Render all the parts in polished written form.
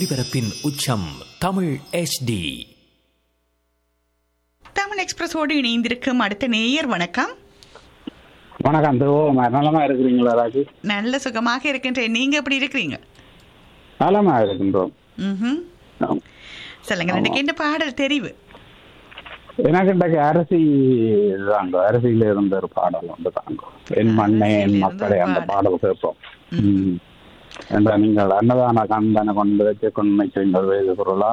ஒலிபரப்பின் உச்சம் தமிழ் HD. தமிழ் எக்ஸ்பிரஸோடு இணைந்திருக்கும் அடுத்த நேயர். வணக்கம். வணக்கம். நலமா இருக்கிறீங்களா ராஜி? நல்ல சுகமாக இருக்கின்றேன். நீங்க எப்படி இருக்கிறீங்க? நலமா இருக்கின்றோம். சொல்லுங்க, எனக்கு என்ன பாடல் தெரிவு? எனக்கு இன்றைக்கு அரிசி தாங்க, அரிசியில இருந்த ஒரு பாடல் வந்து தாங்க, என் மண்ணே என் மக்களே, அந்த பாடல் கேட்போம். என்ற நீங்கள் அன்னதான கண்டனை கொண்டு வச்சு கொண்டு வேது பொருளா?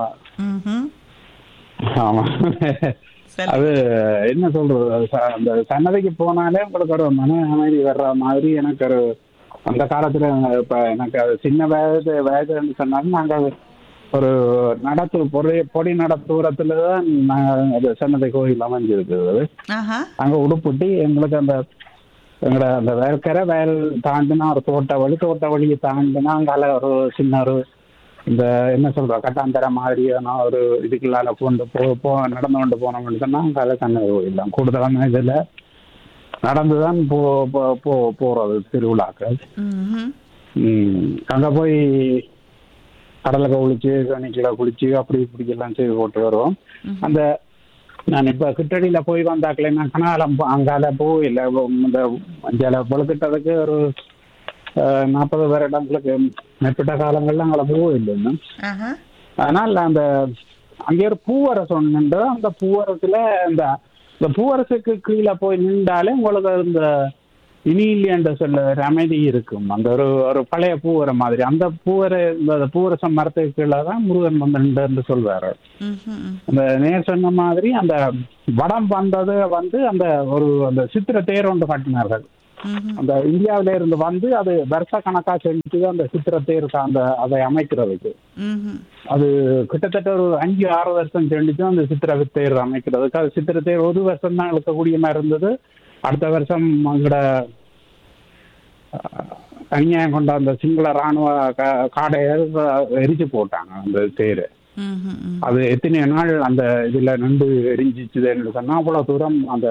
ஆமா. அது என்ன சொல்றது, அந்த சன்னதிக்கு போனாலே உங்களுக்கு ஒரு மன அமைதி வர்ற மாதிரி எனக்கு ஒரு அந்த காலத்துல இப்ப எனக்கு அது சின்ன வயதுன்னு சொன்னாலும் நாங்க ஒரு பொடி தூரத்துலதான் அது சன்னதி கோயில் அமைஞ்சிருக்குது. அங்க உடுப்புட்டி எங்களுக்கு எங்களோட அந்த வயல் தாண்டினா ஒரு தோட்ட வழியை தாண்டினா அங்கால ஒரு சின்ன ஒரு இந்த என்ன சொல்ற கட்டாந்தர மாதிரியான ஒரு இதுக்குள்ளால நடந்து கொண்டு போனோம்னு சொன்னா அங்கால சன்னதி கோயில் கூடுதலான இதுல நடந்துதான் போறது திருவிழாக்கள். அங்க போய் கடலை குளிச்சு கணிக்கல குளிச்சு அப்படி இப்படி எல்லாம் செய்து போட்டு வருவோம். அந்த நான் இப்ப கிட்டடியில போய் வந்தாக்கல நான் கனாலம் அங்கால போயில இந்த அஞ்சால பொழுக்கிட்டதுக்கு ஒரு 40 வருடங்களுக்கு மேற்பட்ட காலங்கள்ல அங்கே போயில்லை. ஆனால் அந்த அங்கே ஒரு பூவரசம் நின்று அந்த பூவரசுல இந்த பூவரசுக்கு கீழே போய் நின்றாலே உங்களுக்கு இந்த இனியில்லைன்ற சொல்ல ஒரு அமைதி இருக்கும். அந்த ஒரு பழைய பூவர மாதிரி அந்த பூவரசம் மரத்துக்கு கீழே தான் முருகன் வந்து நின்று சொல்வாரு. அந்த நேர் சொன்ன மாதிரி அந்த வடம் வந்தது வந்து அந்த சித்திர தேர் ஒன்று கட்டினார்கள். அந்த இந்தியாவில இருந்து வந்து அது வருஷ கணக்கா செஞ்சு அந்த சித்திர தேர் அதை அமைக்கிறதுக்கு அது கிட்டத்தட்ட ஒரு 5-6 வருஷம் செஞ்சுச்சு. அந்த சித்திர தேர் அமைக்கிறதுக்கு அது சித்திர தேர் ஒரு வருஷம் தான் இழுக்கக்கூடிய மாதிரி இருந்தது. அடுத்த வருஷம் அங்கட தனியாக கொண்ட அந்த சிங்கள ராணுவ காடையை எரிச்சு போட்டாங்க அந்த தேர். அது எத்தனை நாள் அந்த இதுல நின்று எரிஞ்சிச்சுதுன்னு சொன்னா அவ்வளவு தூரம் அந்த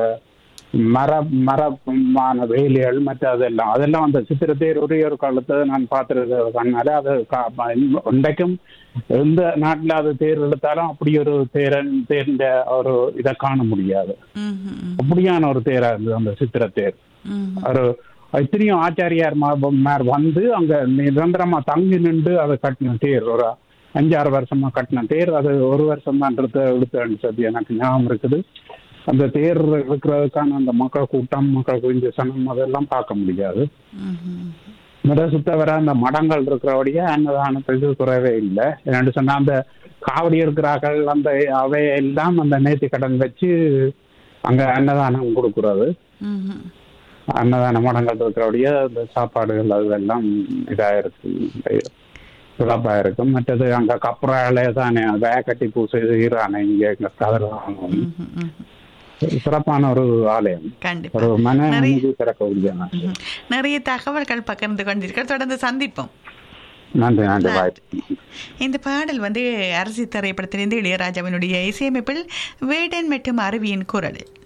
மரமான வேலிகள் மற்ற அதெல்லாம் அந்த சித்திர தேர் ஒரே ஒரு காலத்தை நான் பார்த்துருக்கனால அது இன்றைக்கும் எந்த நாட்டில் அது தேர் எடுத்தாலும் அப்படி ஒரு தேர்ந்த ஒரு இதை காண முடியாது. அப்படியான ஒரு தேரா இருந்தது அந்த சித்திர தேர். ஒரு இத்தனையும் ஆச்சாரியார் வந்து அங்க நிரந்தரமா தங்கி நின்று அதை கட்டின தேர். ஒரு 5-6 வருஷமா கட்டின தேர். அது ஒரு வருஷம் தான் எடுத்து சொல்லி எனக்கு ஞாபகம் இருக்குது. அந்த தேர் இருக்கிறதுக்கான அந்த மக்கள் கூட்டம் மக்கள் குவிஞ்ச சனம் அதெல்லாம் பார்க்க முடியாது. சுத்த வர அந்த மடங்கள் இருக்கிறபடியே அன்னதானத்துக்கு குறைவே இல்லை. என்னன்னு சொன்னா அந்த காவடி இருக்கிறார்கள் அந்த அவையெல்லாம் அந்த நேர்த்தி கடன் வச்சு அங்க அன்னதானம் கொடுக்கறது. அன்னதான மடங்கள் இருக்கிறபடியே அந்த சாப்பாடுகள் அதெல்லாம் இதாயிருக்கு, சிறப்பாக இருக்கும். மற்றது அங்க கப்புறாலே தானே வேக கட்டி பூசை ஈரானே இங்க எங்க கதறாங்க. சிறப்பான ஒரு ஆலயம். ஒரு மன திறக்க நிறைய தகவல்கள் பகிர்ந்து கொண்டிருக்க. தொடர்ந்து சந்திப்போம். நன்றி நன்றி. இந்த பாடல் வந்து அரசி திரைப்படத்திலிருந்து இளையராஜாவினுடைய இசையமைப்பில் வேடன் மற்றும் அருவியின் குரல்.